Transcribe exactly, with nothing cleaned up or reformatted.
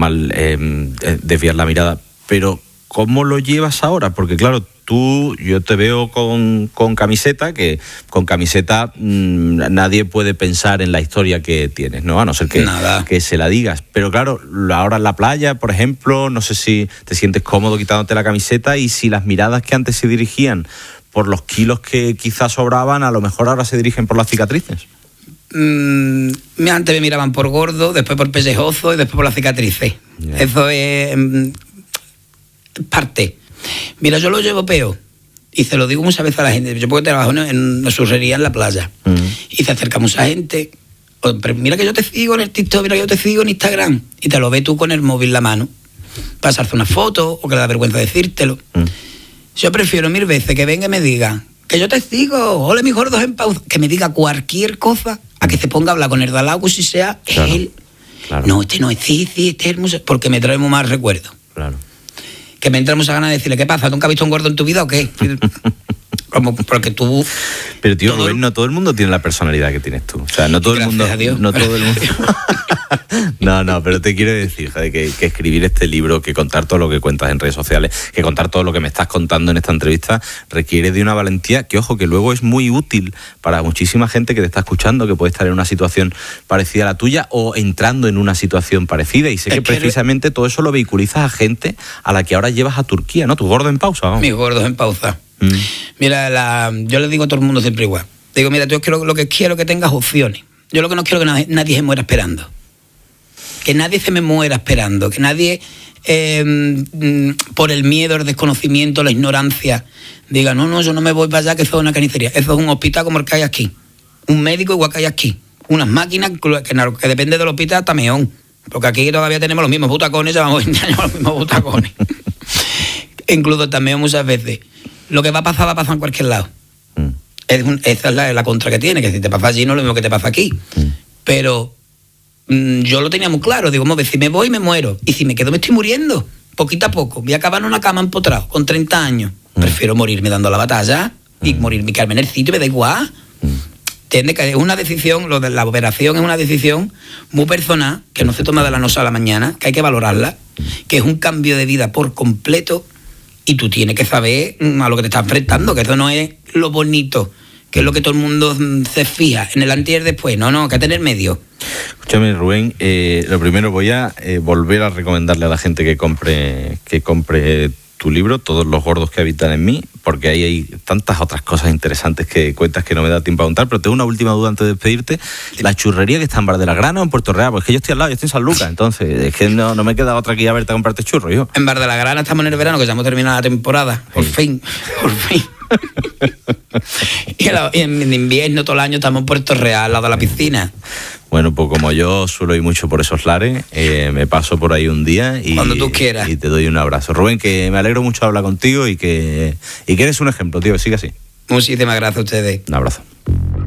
normal eh, desviar la mirada, pero ¿cómo lo llevas ahora? Porque claro, tú, yo te veo con, con camiseta, que con camiseta mmm, nadie puede pensar en la historia que tienes, ¿no? A no ser que, que se la digas. Pero claro, ahora en la playa, por ejemplo, no sé si te sientes cómodo quitándote la camiseta y si las miradas que antes se dirigían por los kilos que quizás sobraban, a lo mejor ahora se dirigen por las cicatrices. Mm, antes me miraban por gordo, después por pellejoso y después por las cicatrices. Yeah. Eso es mm, parte. Mira, yo lo llevo peor y se lo digo muchas veces a la gente. Yo porque trabajo en una surrería en la playa uh-huh. y se acerca mucha gente. Pero mira que yo te sigo en el TikTok, mira que yo te sigo en Instagram, y te lo ves tú con el móvil en la mano, pasarte una foto o que le da vergüenza decírtelo. Uh-huh. Yo prefiero mil veces que venga y me diga que yo te sigo, hola mis gordos en pausa, que me diga cualquier cosa, a que se ponga a hablar con el de al lado, si sea claro, él. Claro. No, este no es, sí, sí, este es hermoso, porque me trae muy mal recuerdo. Claro. Que me entra mucha ganas de decirle, ¿qué pasa? ¿Nunca has visto un gordo en tu vida o qué? Como porque tú... Pero tío, todo... Rubén, no todo el mundo tiene la personalidad que tienes tú. O sea, no todo el mundo... A Dios. No todo el mundo... No, no, pero te quiero decir, joder, que, que escribir este libro, que contar todo lo que cuentas en redes sociales, que contar todo lo que me estás contando en esta entrevista, requiere de una valentía que, ojo, que luego es muy útil para muchísima gente que te está escuchando, que puede estar en una situación parecida a la tuya o entrando en una situación parecida. Y sé es que, que precisamente todo eso lo vehiculizas a gente a la que ahora llevas a Turquía, ¿no? Tu gordo en pausa, vamos. Mis gordos en pausa. Mm. Mira, la, yo le digo a todo el mundo siempre igual. Digo, mira, yo quiero, lo que quiero es que tengas opciones. Yo lo que no quiero es que nadie, nadie se muera esperando. Que nadie se me muera esperando, que nadie, eh, por el miedo, el desconocimiento, la ignorancia, diga, no, no, yo no me voy para allá, que eso es una carnicería. Eso es un hospital como el que hay aquí. Un médico igual que hay aquí. Unas máquinas que, que depende del hospital hasta meón. Porque aquí todavía tenemos los mismos butacones, llevamos veinte años los mismos butacones. Incluso también muchas veces. Lo que va a pasar, va a pasar en cualquier lado. Mm. Es un, esa es la, la contra que tiene, que si te pasa allí no es lo mismo que te pasa aquí. Mm. Pero... yo lo tenía muy claro, digo, si me voy me muero, y si me quedo me estoy muriendo, poquito a poco, voy a acabar en una cama empotrado, con treinta años, mm. prefiero morirme dando la batalla, mm. y morirme, quedarme en el sitio, me da igual, mm. entiende que es una decisión, lo de la operación es una decisión muy personal, que no se toma de la noche a la mañana, que hay que valorarla, mm. que es un cambio de vida por completo, y tú tienes que saber a lo que te estás enfrentando, que eso no es lo bonito, que es lo que todo el mundo se fija, en el antes y el después, no, no, que hay que tener medio. Escúchame, Rubén, eh, lo primero voy a eh, volver a recomendarle a la gente que compre que compre tu libro, Todos los gordos que habitan en mí, porque ahí hay tantas otras cosas interesantes que cuentas que no me da tiempo a contar, pero tengo una última duda antes de despedirte. La churrería que está en Bar de la Grana o en Puerto Real, porque yo estoy al lado, yo estoy en San Lucas, entonces es que no, no me queda otra que ir a verte a comprarte churros, yo. En Bar de la Grana estamos en el verano, que ya hemos terminado la temporada, por sí. fin, por fin. Y en invierno todo el año estamos en Puerto Real, al lado de la piscina. Bueno, pues como yo suelo ir mucho por esos lares, eh, me paso por ahí un día y, cuando tú quieras. Y te doy un abrazo. Rubén, que me alegro mucho de hablar contigo y que, y que eres un ejemplo, tío, sigue así. Muchísimas gracias a ustedes. Un abrazo.